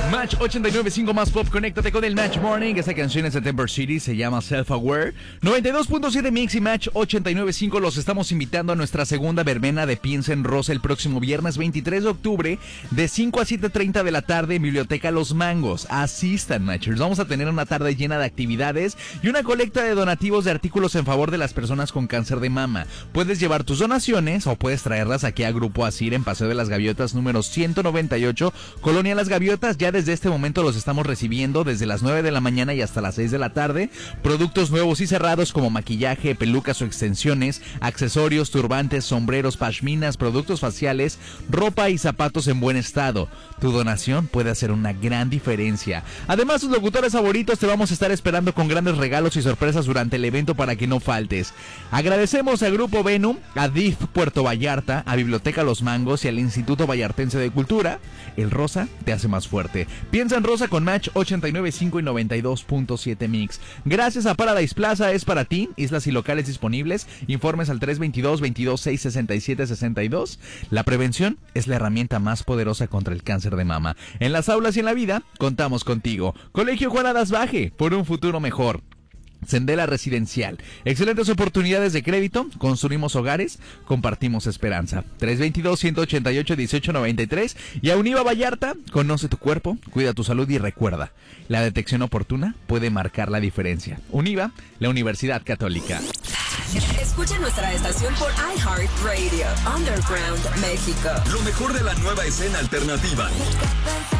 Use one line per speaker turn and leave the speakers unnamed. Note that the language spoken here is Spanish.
Match 89.5 más pop, conéctate con el Match Morning. Esta canción es de Temper City, se llama Self Aware. 92.7 Mix y Match 89.5 los estamos invitando a nuestra segunda verbena de Piensa en Rosa el próximo viernes 23 de octubre de 5 a 7:30 de la tarde en Biblioteca Los Mangos. Asistan, Matchers. Vamos a tener una tarde llena de actividades y una colecta de donativos de artículos en favor de las personas con cáncer de mama. Puedes llevar tus donaciones o puedes traerlas aquí a Grupo Asir en Paseo de las Gaviotas número 198, Colonia Las Gaviotas. Ya desde este momento los estamos recibiendo desde las 9 de la mañana y hasta las 6 de la tarde. Productos nuevos y cerrados como maquillaje, pelucas o extensiones, accesorios, turbantes, sombreros, pashminas, productos faciales, ropa y zapatos en buen estado. Tu donación puede hacer una gran diferencia. Además, tus locutores favoritos te vamos a estar esperando con grandes regalos y sorpresas durante el evento para que no faltes. Agradecemos al Grupo Venum, a DIF Puerto Vallarta, a Biblioteca Los Mangos y al Instituto Vallartense de Cultura. El rosa te hace más fuerte. Piensa en Rosa con Match 89.5 y 92.7 Mix. Gracias a Paradise Plaza, es para ti. Islas y locales disponibles. Informes al 322-226-6762. La prevención es la herramienta más poderosa contra el cáncer de mama. En las aulas y en la vida, contamos contigo. Colegio Juana Dasbaje, por un futuro mejor. Sendela Residencial, excelentes oportunidades de crédito, construimos hogares, compartimos esperanza. 322-188-1893 y a Univa Vallarta, conoce tu cuerpo, cuida tu salud y recuerda, la detección oportuna puede marcar la diferencia. Univa, la Universidad Católica.
Escucha nuestra estación por iHeartRadio, Underground México.
Lo mejor de la nueva escena alternativa.